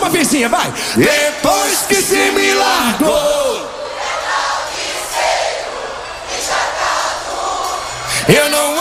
uma vizinha, vai. Depois que se me largou, eu não